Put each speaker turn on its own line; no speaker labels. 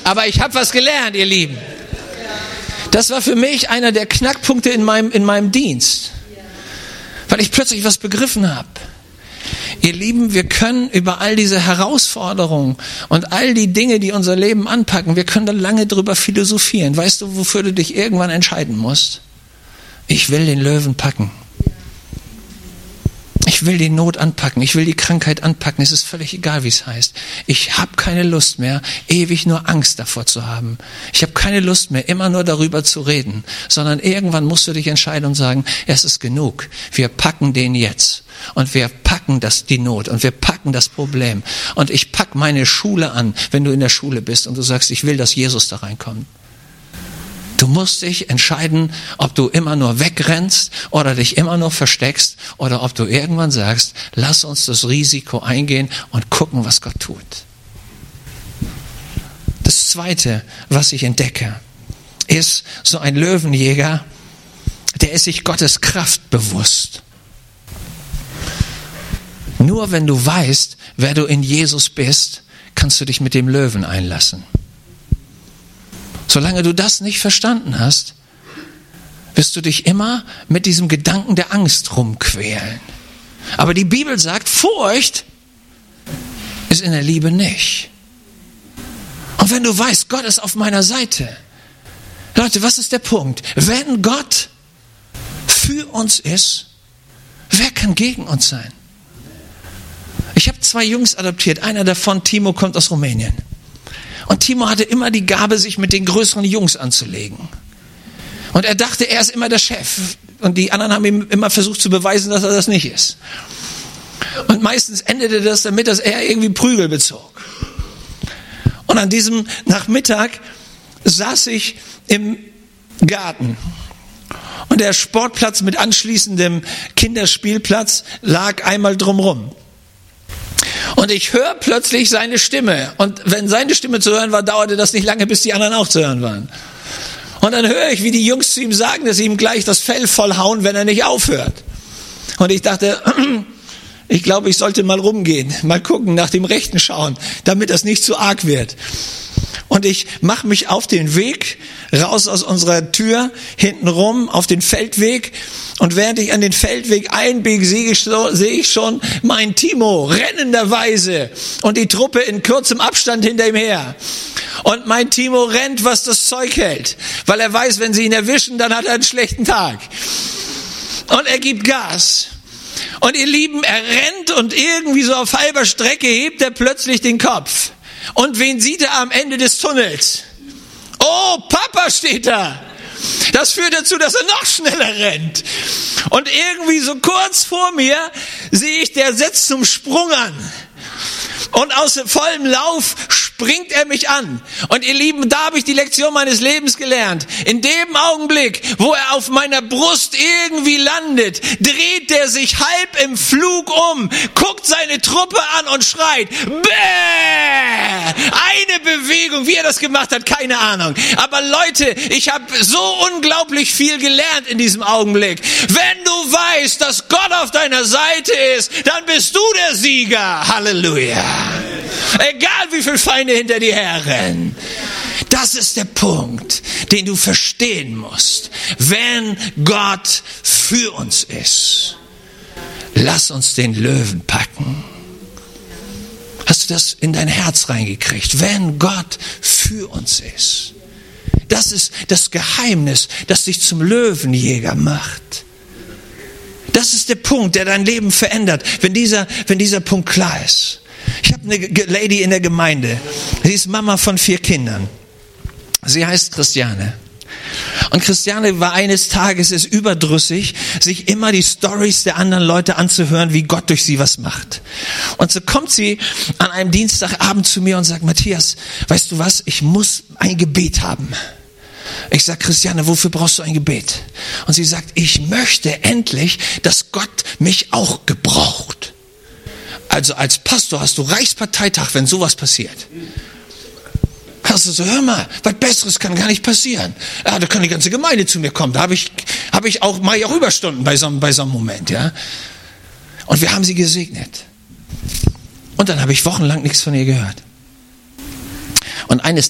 Aber ich habe was gelernt, ihr Lieben. Das war für mich einer der Knackpunkte in meinem Dienst. Weil ich plötzlich was begriffen habe. Ihr Lieben, wir können über all diese Herausforderungen und all die Dinge, die unser Leben anpacken, wir können da lange drüber philosophieren. Weißt du, wofür du dich irgendwann entscheiden musst? Ich will den Löwen packen. Ich will die Not anpacken, ich will die Krankheit anpacken, es ist völlig egal, wie es heißt. Ich habe keine Lust mehr, ewig nur Angst davor zu haben. Ich habe keine Lust mehr, immer nur darüber zu reden, sondern irgendwann musst du dich entscheiden und sagen, es ist genug, wir packen den jetzt. Und wir packen die Not und wir packen das Problem. Und ich pack meine Schule an, wenn du in der Schule bist und du sagst, ich will, dass Jesus da reinkommt. Du musst dich entscheiden, ob du immer nur wegrennst oder dich immer nur versteckst oder ob du irgendwann sagst, lass uns das Risiko eingehen und gucken, was Gott tut. Das Zweite, was ich entdecke, ist so ein Löwenjäger, der ist sich Gottes Kraft bewusst. Nur wenn du weißt, wer du in Jesus bist, kannst du dich mit dem Löwen einlassen. Solange du das nicht verstanden hast, wirst du dich immer mit diesem Gedanken der Angst rumquälen. Aber die Bibel sagt, Furcht ist in der Liebe nicht. Und wenn du weißt, Gott ist auf meiner Seite. Leute, was ist der Punkt? Wenn Gott für uns ist, wer kann gegen uns sein? Ich habe 2 Jungs adoptiert. Einer davon, Timo, kommt aus Rumänien. Und Timo hatte immer die Gabe, sich mit den größeren Jungs anzulegen. Und er dachte, er ist immer der Chef. Und die anderen haben ihm immer versucht zu beweisen, dass er das nicht ist. Und meistens endete das damit, dass er irgendwie Prügel bezog. Und an diesem Nachmittag saß ich im Garten. Und der Sportplatz mit anschließendem Kinderspielplatz lag einmal drumrum. Und ich höre plötzlich seine Stimme. Und wenn seine Stimme zu hören war, dauerte das nicht lange, bis die anderen auch zu hören waren. Und dann höre ich, wie die Jungs zu ihm sagen, dass sie ihm gleich das Fell vollhauen, wenn er nicht aufhört. Und ich dachte, ich glaube, ich sollte mal rumgehen, mal gucken, nach dem Rechten schauen, damit das nicht zu arg wird. Und ich mache mich auf den Weg, raus aus unserer Tür, hinten rum, auf den Feldweg. Und während ich an den Feldweg einbiege, sehe ich schon meinen Timo rennenderweise und die Truppe in kurzem Abstand hinter ihm her. Und mein Timo rennt, was das Zeug hält, weil er weiß, wenn sie ihn erwischen, dann hat er einen schlechten Tag. Und er gibt Gas. Und ihr Lieben, er rennt und irgendwie so auf halber Strecke hebt er plötzlich den Kopf. Und wen sieht er am Ende des Tunnels? Oh, Papa steht da. Das führt dazu, dass er noch schneller rennt. Und irgendwie so kurz vor mir sehe ich, der setzt zum Sprung an. Und aus vollem Lauf springt er mich an. Und ihr Lieben, da habe ich die Lektion meines Lebens gelernt. In dem Augenblick, wo er auf meiner Brust irgendwie landet, dreht er sich halb im Flug um, guckt seine Truppe an und schreit, bäh! Eine Bewegung, wie er das gemacht hat, keine Ahnung. Aber Leute, ich habe so unglaublich viel gelernt in diesem Augenblick. Wenn du weißt, dass Gott auf deiner Seite ist, dann bist du der Sieger. Halleluja. Egal wie viele Feinde hinter dir herrennen. Das ist der Punkt, den du verstehen musst. Wenn Gott für uns ist, lass uns den Löwen packen. Hast du das in dein Herz reingekriegt? Wenn Gott für uns ist. Das ist das Geheimnis, das dich zum Löwenjäger macht. Das ist der Punkt, der dein Leben verändert, wenn dieser Punkt klar ist. Ich habe eine Lady in der Gemeinde. Sie ist Mama von 4 Kindern. Sie heißt Christiane. Und Christiane war eines Tages überdrüssig, sich immer die Storys der anderen Leute anzuhören, wie Gott durch sie was macht. Und so kommt sie an einem Dienstagabend zu mir und sagt, Matthias, weißt du was, ich muss ein Gebet haben. Ich sag, Christiane, wofür brauchst du ein Gebet? Und sie sagt, ich möchte endlich, dass Gott mich auch gebraucht. Also als Pastor hast du Reichsparteitag, wenn sowas passiert. Hast du so, hör mal, was Besseres kann gar nicht passieren. Ja, da kann die ganze Gemeinde zu mir kommen. Da mache ich auch Überstunden bei so einem Moment, ja. Und wir haben sie gesegnet. Und dann habe ich wochenlang nichts von ihr gehört. Und eines